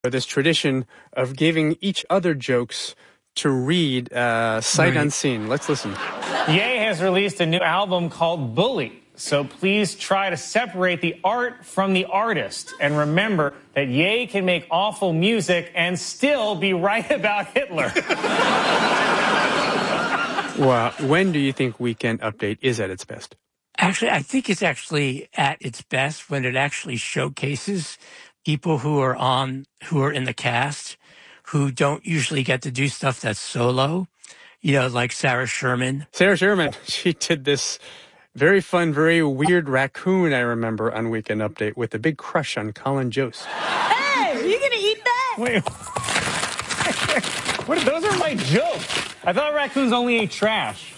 This tradition of giving each other jokes to read sight unseen. Let's listen. Ye has released a new album called Bully. So please try to separate the art from the artist. And remember that Ye can make awful music and still be right about Hitler. Well, when do you think Weekend Update is at its best? Actually, I think it's actually at its best when it actually showcases people who are in the cast who don't usually get to do stuff that's solo, like Sarah Sherman. Sarah Sherman, she did this very fun, very weird raccoon, I remember, on Weekend Update with a big crush on Colin Jost. Hey, are you going to eat that? Wait. Those are my jokes. I thought raccoons only ate trash.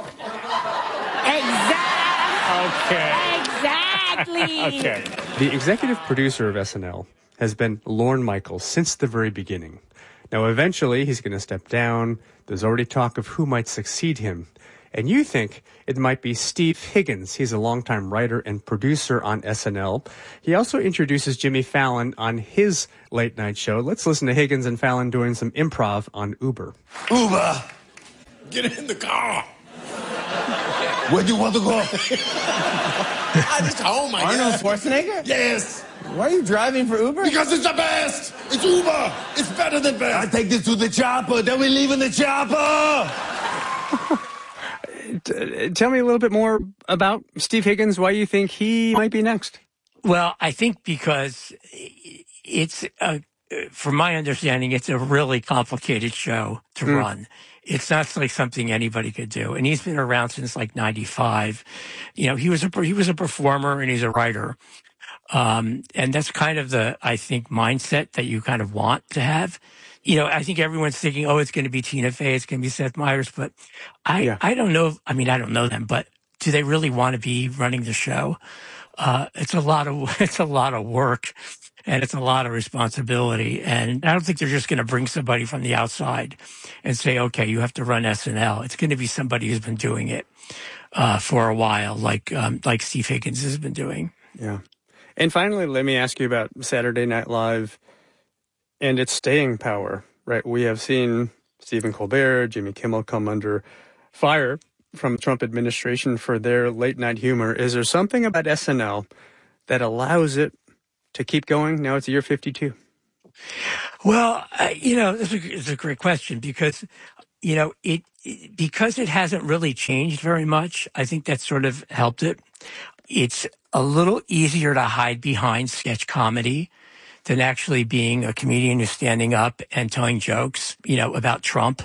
Exactly. Okay. The executive producer of SNL has been Lorne Michaels since the very beginning. Now, eventually, he's going to step down. There's already talk of who might succeed him. And you think it might be Steve Higgins. He's a longtime writer and producer on SNL. He also introduces Jimmy Fallon on his late night show. Let's listen to Higgins and Fallon doing some improv on Uber. Uber, get in the car. Where do you want to go? I just home, I Arnold guess. Schwarzenegger? Yes. Why are you driving for Uber? Because it's the best. It's Uber. It's better than best. I take this to the chopper. Then we leave in the chopper. Tell me a little bit more about Steve Higgins, why you think he might be next. Well, I think because it's, from my understanding, it's a really complicated show to run. It's not like something anybody could do. And he's been around since like 95. He was a performer and he's a writer. And that's kind of the, I think, mindset that you kind of want to have. I think everyone's thinking, oh, it's going to be Tina Fey, it's going to be Seth Meyers, but I don't know. I mean, I don't know them, but do they really want to be running the show? It's a lot of work and it's a lot of responsibility. And I don't think they're just going to bring somebody from the outside and say, okay, you have to run SNL. It's going to be somebody who's been doing it, for a while, like Steve Higgins has been doing. Yeah. And finally, let me ask you about Saturday Night Live and its staying power, right? We have seen Stephen Colbert, Jimmy Kimmel come under fire from the Trump administration for their late night humor. Is there something about SNL that allows it to keep going? Now it's year 52. Well, it's a great question because, because it hasn't really changed very much. I think that sort of helped it. It's a little easier to hide behind sketch comedy than actually being a comedian who's standing up and telling jokes, about Trump.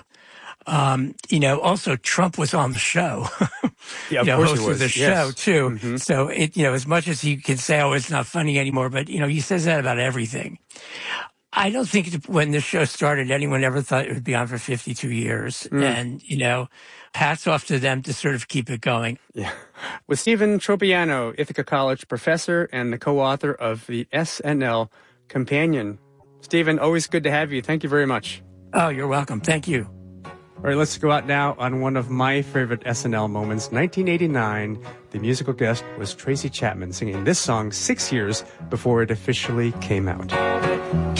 Also Trump was on the show. Yeah, of course he was. Hosted the show too. Mm-hmm. So as much as he can say, oh, it's not funny anymore, but he says that about everything. I don't think when this show started, anyone ever thought it would be on for 52 years. And, hats off to them to sort of keep it going. Yeah. With Stephen Tropiano, Ithaca College professor and the co-author of the SNL Companion. Stephen, always good to have you. Thank you very much. Oh, you're welcome. Thank you. All right, let's go out now on one of my favorite SNL moments. 1989, the musical guest was Tracy Chapman singing this song 6 years before it officially came out.